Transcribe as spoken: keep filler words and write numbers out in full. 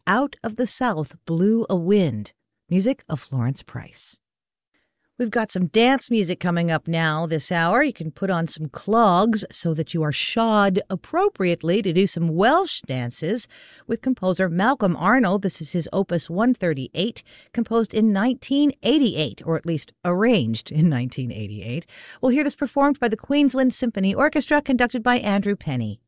Out of the South Blew a Wind, music of Florence Price. We've got some dance music coming up now this hour. You can put on some clogs so that you are shod appropriately to do some Welsh dances with composer Malcolm Arnold. This is his opus one thirty-eight, composed in nineteen eighty-eight, or at least arranged in nineteen eighty-eight. We'll hear this performed by the Queensland Symphony Orchestra, conducted by Andrew Penny.